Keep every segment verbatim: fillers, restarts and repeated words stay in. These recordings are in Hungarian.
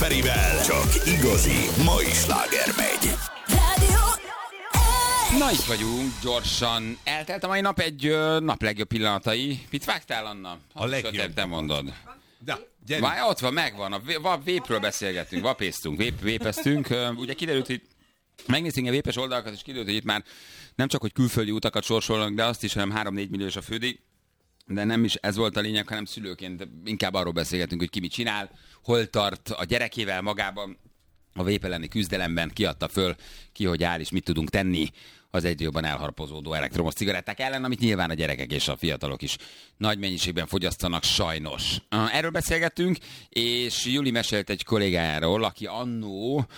Ferivel csak igazi mai sláger megy. Na, itt vagyunk, gyorsan. Eltelt a mai nap egy ö, nap legjobb pillanatai. Mit vágtál, Anna? A legjobb. Sötét, te mondod. Na, gyerünk. Várj, ott van, megvan. A, vé- a vépről beszélgetünk, vapéztunk, vép, vépeztünk. Ö, Ugye kiderült, hogy megnéztünk a vépes oldalakat, és kiderült, hogy itt már nem csak, hogy külföldi utakat sorsolnak, de azt is, hanem három-négy milliós a fődíj. De nem is ez volt a lényeg, hanem szülőként inkább arról beszélgetünk, hogy ki mit csinál, hol tart a gyerekével magában, a vép elleni küzdelemben, kiadta föl, ki hogy áll, és mit tudunk tenni az egyre jobban elharapozódó elektromos cigaretták ellen, amit nyilván a gyerekek és a fiatalok is nagy mennyiségben fogyasztanak, sajnos. Erről beszélgettünk, és Juli mesélt egy kollégájáról, aki annó, uh,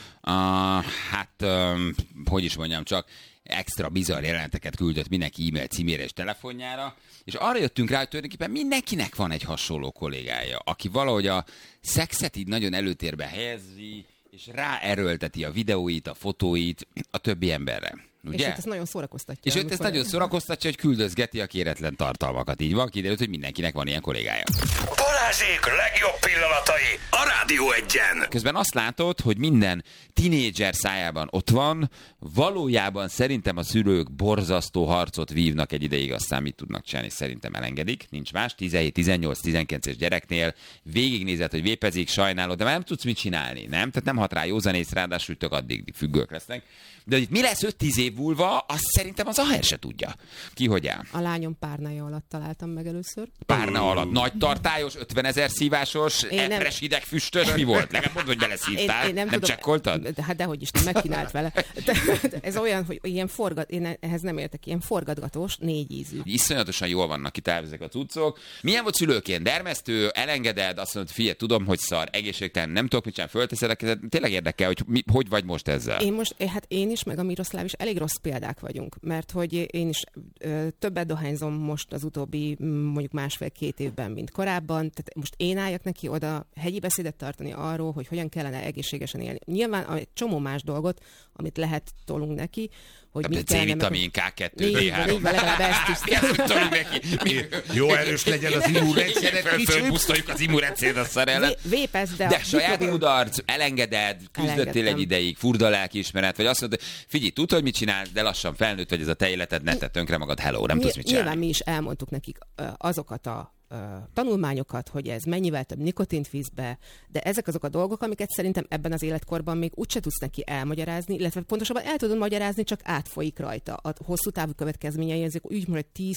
hát, um, hogy is mondjam csak, extra bizarr jeleneteket küldött mindenki e-mail címére és telefonjára, és arra jöttünk rá, hogy tulajdonképpen mindenkinek van egy hasonló kollégája, aki valahogy a szexet így nagyon előtérbe helyezi, és ráerőlteti a videóit, a fotóit a többi emberre. Ugye? És őt ez nagyon szórakoztatja. És őt ez nagyon szórakoztatja, hogy küldözgeti a kéretlen tartalmakat. Így van, kiderült, hogy mindenkinek van ilyen kollégája. Balázsék legjobb pillanatai a Rádió Egyen. Közben azt látod, hogy minden tinédzser szájában ott van, valójában szerintem a szülők borzasztó harcot vívnak egy ideig, aztán mit tudnak csinálni, szerintem elengedik, nincs más, tizenhét, tizennyolc, tizenkilences gyereknél végignézed, hogy vépezik, sajnálod, de már nem tudsz mit csinálni, nem? Tehát nem hat rá józanész, ráadásul tök addig függők lesznek. De hogy mi lesz öt-tíz év múlva, azt szerintem az a her se tudja. Ki hogy áll? A lányom párnája alatt találtam meg először. Párna alatt. Nagy tartályos, ötvenezer szívásos, Én nem- epres hideg füstös, mi volt? Legalább mondd, hogy beleszívtál. Én, én nem nem, nem csekkoltad? De, hát dehogy is, nem megkínált vele. De, de ez olyan, hogy ilyen forgat, én ehhez nem értek, ilyen forgatgatós, négy ízű. Iszonyatosan jól vannak kitálva ezek a cuccok. Milyen volt szülőként? Dermesztő, elengeded, azt mondod, figyelj, tudom, hogy szar, egészségtelen, nem tudok mit csinálni, fölteszed a kezed. Tényleg érdekel, hogy mi, hogy vagy most ezzel? Én most, hát én is, meg a Miroszláv is elég rossz példák vagyunk, mert hogy én is ö, többet dohányzom most az utóbbi m, mondjuk másfél-két évben, mint korábban, tehát most én álljak neki oda hegyi beszédet tartani arról, hogy hogyan kellene egészségesen élni. Nyilván egy csomó más dolgot, amit lehet tolunk neki, hogy mit kellene... C-vitamin, ká kettő, Négy- dé három. négy- legalább ezt is. Toljuk neki. Jó erős legyen az immunrendszeret, Föl- kicsit. Fölpusztoljuk az immunrendszeret a szar ellen. Vé- Vépesz, de... De a saját mikrobiom- kudarc, elengeded, küzdöttél Elengedtem. egy ideig, furda lelkiismeret, vagy azt mondod, figyelj, tudod, hogy mit csinálsz, de lassan felnőtt vagy, ez a te életed, ne tedd tönkre magad, hello, nem tudsz mit Nyilván csinálni. mi is elmondtuk nekik ö, azokat a ö, tanulmányokat, hogy ez mennyivel több nikotint visz be, de ezek azok a dolgok, amiket szerintem ebben az életkorban még úgyse tudsz neki elmagyarázni, illetve pontosabban el tudod magyarázni, csak átfolyik rajta. A hosszú távú következményei ezek úgy, hogy